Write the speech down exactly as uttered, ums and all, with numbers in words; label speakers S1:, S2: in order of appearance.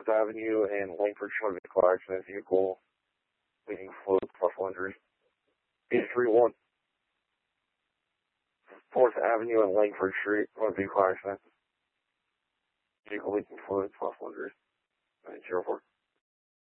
S1: Avenue and Langford Shore vehicle accident, vehicle leading fluid, possible injuries. eight three one. fourth Avenue and Langford Street, motor vehicle accident. Vehicle leaking fluid, possible injuries. nine zero four.